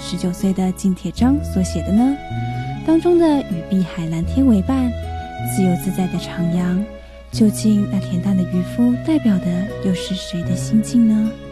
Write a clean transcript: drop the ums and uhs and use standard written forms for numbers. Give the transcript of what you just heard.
19岁的金铁章所写的呢？当中的与碧海蓝天为伴，自由自在的徜徉，究竟那恬淡的渔夫代表的又是谁的心境呢？